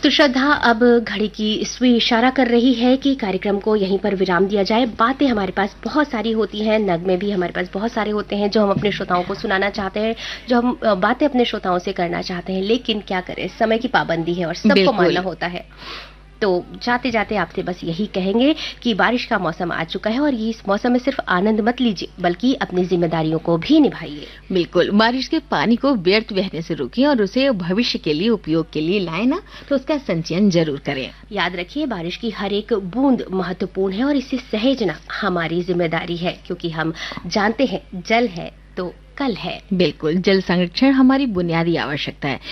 तो श्रद्धा, अब घड़ी की सुई इशारा कर रही है कि कार्यक्रम को यहीं पर विराम दिया जाए। बातें हमारे पास बहुत सारी होती हैं, नगमे भी हमारे पास बहुत सारे होते हैं जो हम अपने श्रोताओं को सुनाना चाहते हैं, जो हम बातें अपने श्रोताओं से करना चाहते हैं, लेकिन क्या करें, समय की पाबंदी है और सबको मानना बिल्कुल। होता है। तो जाते जाते आपसे बस यही कहेंगे कि बारिश का मौसम आ चुका है और ये इस मौसम में सिर्फ आनंद मत लीजिए, बल्कि अपनी जिम्मेदारियों को भी निभाइए। बिल्कुल, बारिश के पानी को व्यर्थ बहने से रोकें और उसे भविष्य के लिए उपयोग के लिए लाए ना, तो उसका संचयन जरूर करें। याद रखिए, बारिश की हर एक बूंद महत्वपूर्ण है और इसे सहेजना हमारी जिम्मेदारी है, क्योंकि हम जानते हैं जल है तो कल है। बिल्कुल, जल संरक्षण हमारी बुनियादी आवश्यकता है।